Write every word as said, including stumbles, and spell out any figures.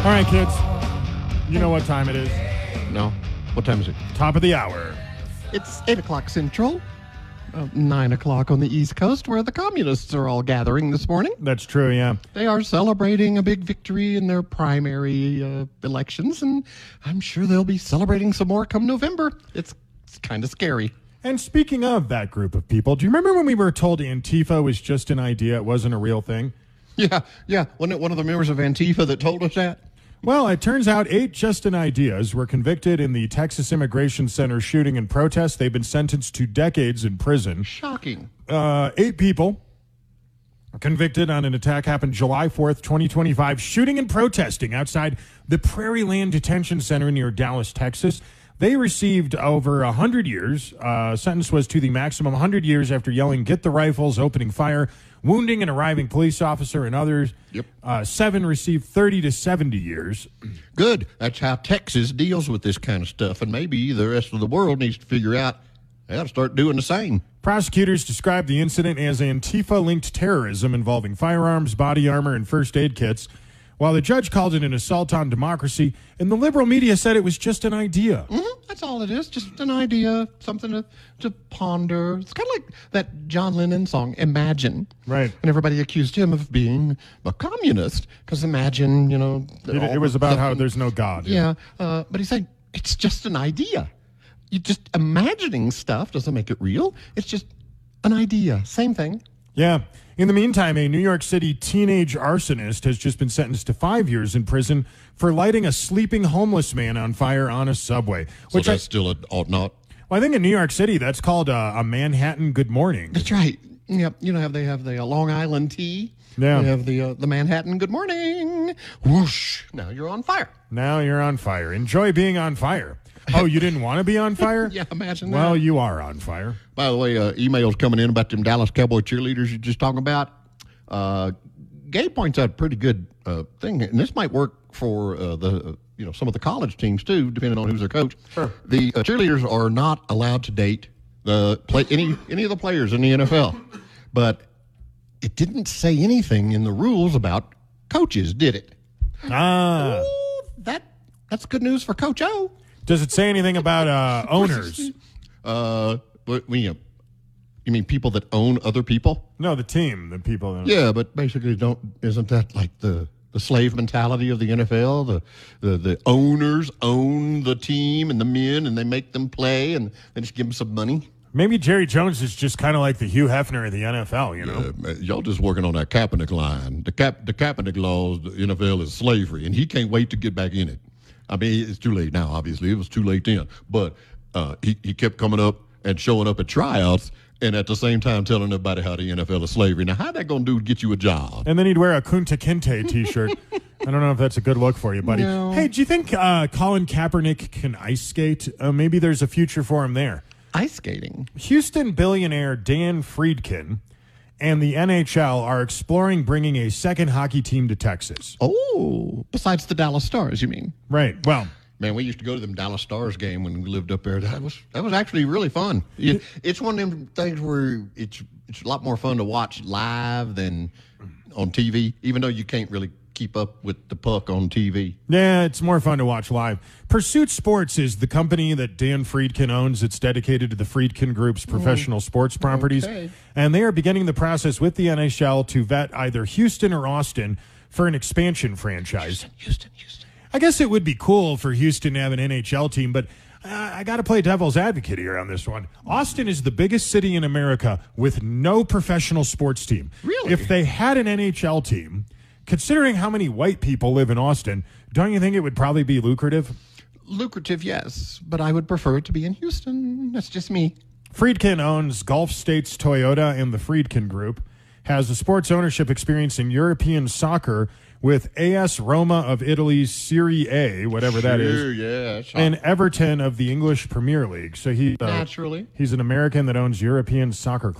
All right, kids. You know what time it is. No. What time is it? Top of the hour. It's eight o'clock Central, uh, nine o'clock on the East Coast, where the communists are all gathering this morning. That's true, yeah. They are celebrating a big victory in their primary uh, elections, and I'm sure they'll be celebrating some more come November. It's, it's kind of scary. And speaking of that group of people, do you remember when we were told Antifa was just an idea, it wasn't a real thing? Yeah, yeah. Wasn't it one of the members of Antifa that told us that? Well, it turns out eight just an ideas were convicted in the Texas Immigration Center shooting and protest. They've been sentenced to decades in prison. Shocking. Uh, eight people convicted on an attack happened July fourth, twenty twenty-five, shooting and protesting outside the Prairie Land Detention Center near Dallas, Texas. They received over one hundred years. Uh, sentence was to the maximum one hundred years after yelling, "Get the rifles," opening fire, wounding an arriving police officer and others. Yep. Uh, seven received thirty to seventy years. Good. That's how Texas deals with this kind of stuff, and maybe the rest of the world needs to figure out how to start doing the same. Prosecutors described the incident as Antifa-linked terrorism involving firearms, body armor, and first aid kits, while the judge called it an assault on democracy, and the liberal media said it was just an idea. Mm-hmm. That's all it is, just an idea, something to, to ponder. It's kind of like that John Lennon song, Imagine. Right. And everybody accused him of being a communist, because Imagine, you know. It, it was about how there's no God. Yeah, uh, but he's saying it's just an idea. You just imagining stuff doesn't make it real. It's just an idea. Same thing. Yeah. In the meantime, a New York City teenage arsonist has just been sentenced to five years in prison for lighting a sleeping homeless man on fire on a subway. So Which that's I, still an ought not. Well, I think in New York City, that's called a, a Manhattan good morning. That's right. Yep. You know how they have the uh, Long Island tea? Yeah. They have the uh, the Manhattan good morning. Whoosh. Now you're on fire. Now you're on fire. Enjoy being on fire. Oh, you didn't want to be on fire? Yeah, imagine that. Well, you are on fire. By the way, uh, emails coming in about them Dallas Cowboy cheerleaders you're just talking about. Uh, Gabe points out a pretty good uh, thing, and this might work for uh, the uh, you know some of the college teams too, depending on who's their coach. Sure. The uh, cheerleaders are not allowed to date the play any any of the players in the N F L, but it didn't say anything in the rules about coaches, did it? Ah. Ooh, that that's good news for Coach O. Does it say anything about uh, owners? Uh, but we, uh, you mean people that own other people? No, the team, the people. That Yeah, but basically, don't isn't that like the, the slave mentality of the N F L? The, the the owners own the team and the men, and they make them play, and they just give them some money. Maybe Jerry Jones is just kind of like the Hugh Hefner of the N F L, you know? Uh, y'all just working on that Kaepernick line. The Cap the Kaepernick laws, the N F L is slavery, and he can't wait to get back in it. I mean, it's too late now, obviously. It was too late then. But uh, he, he kept coming up and showing up at tryouts and at the same time telling everybody how the N F L is slavery. Now, how that going to do to get you a job? And then he'd wear a Kunta Kinte T-shirt. I don't know if that's a good look for you, buddy. No. Hey, do you think uh, Colin Kaepernick can ice skate? Uh, maybe there's a future for him there. Ice skating. Houston billionaire Dan Friedkin and the N H L are exploring bringing a second hockey team to Texas. Oh, besides the Dallas Stars, you mean? Right. Well, man, we used to go to them Dallas Stars game when we lived up there. That was that was actually really fun. It, it's one of them things where it's it's a lot more fun to watch live than on T V, even though you can't really keep up with the puck on T V. Yeah, it's more fun to watch live. Pursuit Sports is the company that Dan Friedkin owns. It's dedicated to the Friedkin Group's professional sports properties. Okay. And they are beginning the process with the N H L to vet either Houston or Austin for an expansion franchise. Houston, Houston, Houston. I guess it would be cool for Houston to have an N H L team, but uh, I got to play devil's advocate here on this one. Austin is the biggest city in America with no professional sports team. Really? If they had an N H L team, considering how many white people live in Austin, don't you think it would probably be lucrative? Lucrative, yes, but I would prefer it to be in Houston. That's just me. Friedkin owns Gulf States Toyota and the Friedkin Group, has a sports ownership experience in European soccer with A S Roma of Italy's Serie A, whatever that is, yeah. and Everton of the English Premier League. So he uh, Naturally. he's an American that owns European soccer